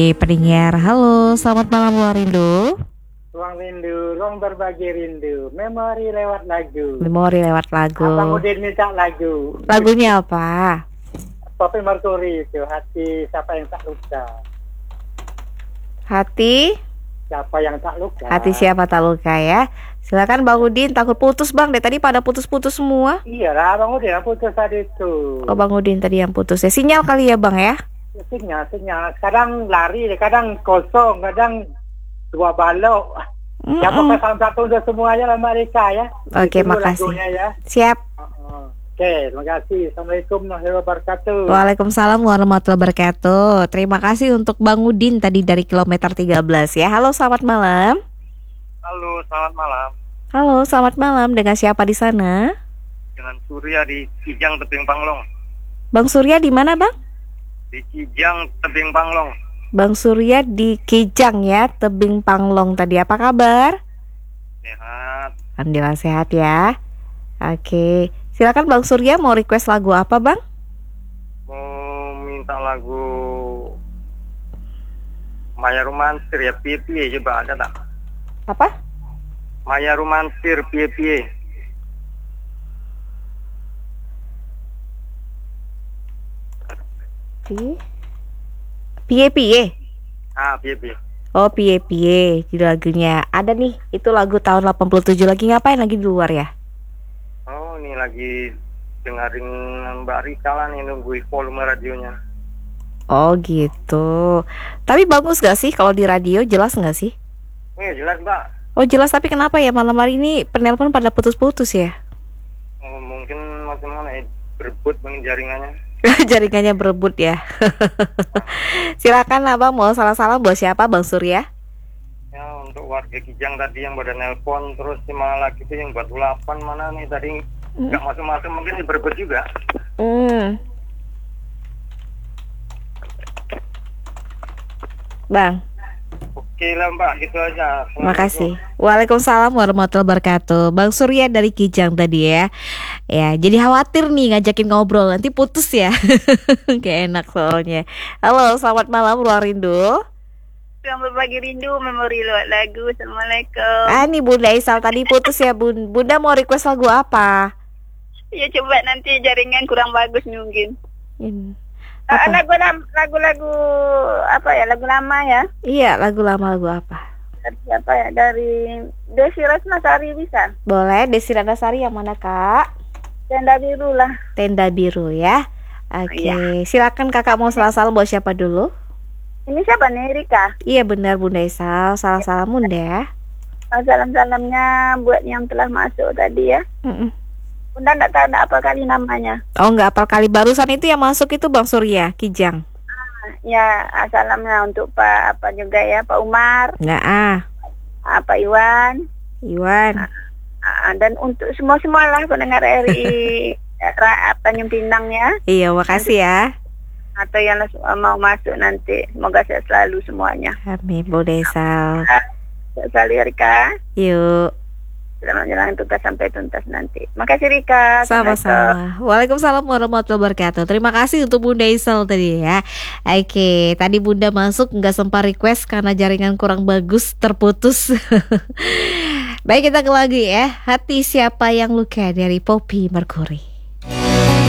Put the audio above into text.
Pendengar, halo, selamat malam Luar Rindu. Ruang rindu, ruang berbagi rindu, memori lewat lagu. Memori lewat lagu. Abang Udin minta lagu. Lagunya apa? Poppy Mercury itu, hati siapa yang tak luka. Hati Siapa yang tak luka. Hati siapa tak luka ya. Silakan Bang Udin, takut putus Bang, dari tadi pada putus-putus semua. Iya lah, Abang Udin yang putus tadi itu. Oh Bang Udin tadi yang putus ya. Sinyal kali ya Bang ya. Sinyal. Kadang lari, kadang kosong, kadang dua balok. Ya pokoknya salah satu untuk semuanya lah Mbak Rika ya. Oke, Itu makasih. lagunya ya. Siap. Oke, terima kasih. Assalamualaikum warahmatullahi wabarakatuh. Waalaikumsalam warahmatullahi wabarakatuh. Terima kasih untuk Bang Udin tadi dari kilometer 13 ya. Halo, selamat malam. Halo, selamat malam. Halo, selamat malam. Dengan siapa di sana? Dengan Surya di Kijang, Tebing Panglong. Bang Surya di mana, Bang? Di Kijang, Tebing Panglong. Bang Surya di Kijang ya, Tebing Panglong tadi. Apa kabar? Sehat. Alhamdulillah sehat ya. Oke, silakan Bang Surya mau request lagu apa Bang? Mau minta lagu Maya Romansir ya, Pie-Pie coba ada tak? Apa? Maya Romansir, Pie-Pie. Pie-pie. Pie-Pie. Oh, pie-pie. Jadi lagunya ada nih. Itu lagu tahun 87. Lagi ngapain lagi di luar ya? Oh, ini lagi dengerin Mbak Rika lah nih, nungguin volume radionya. Oh gitu. Tapi bagus gak sih kalau di radio? Jelas gak sih? Jelas Mbak. Oh jelas, tapi kenapa ya malam hari ini penelpon pada putus-putus ya? Mungkin macam-mana ya, berebut mungkin jaringannya. Jaringannya berebut ya. Silakan Abang, mau salam-salam buat siapa Bang Surya? Ya, untuk warga Kijang tadi yang pada nelpon, terus si malah lagi itu yang buat ulapan mana nih tadi nggak masuk-masuk, mungkin berebut juga. Bang. Oke lah Mbak, gitu aja. Terima kasih. Waalaikumsalam warahmatullahi wabarakatuh. Bang Surya dari Kijang tadi ya. Ya, jadi khawatir nih ngajakin ngobrol, nanti putus ya. Kayak enak soalnya. Halo, selamat malam Ruang Rindu. Yang berbagi rindu, memori lewat lagu. Assalamualaikum. Nih Bunda Isal tadi putus ya Bunda mau request lagu apa? Ya coba nanti jaringan kurang bagus mungkin. Apa? Lagu-lagu apa ya, lagu lama ya? Iya, lagu lama, lagu apa? Dari siapa ya? Dari Desi Ratnasari bisa? Boleh, Desi Ratnasari yang mana Kak? Tenda Biru lah. Tenda Biru ya. Oke, silakan Kakak mau salam-salam buat siapa dulu? Ini siapa nih, Rika? Iya benar Bunda Isal, salam-salam Bunda ya. Salam-salamnya buat yang telah masuk tadi ya. Bunda nggak tahu apa kali namanya. Oh nggak apal kali, barusan itu yang masuk itu Bang Surya, Kijang. Ya, salamnya untuk Pak apa juga ya, Pak Umar. Nggak Pak Iwan. Dan untuk semua lah pendengar RI Tanjung Pinang ya. Iya, makasih ya. Atau yang mau masuk nanti, semoga sehat selalu semuanya. Amin, Bunda Isal. Sehat selalu Rika. Yuk. Selamat menjalani tugas sampai tuntas nanti. Makasih Rika. Sama-sama. Waalaikumsalam warahmatullahi wabarakatuh. Terima kasih untuk Bunda Isal tadi ya. Oke, tadi Bunda masuk nggak sempat request karena jaringan kurang bagus, terputus. Baik, kita ke lagu ya. Hati siapa yang luka dari Poppy Mercury.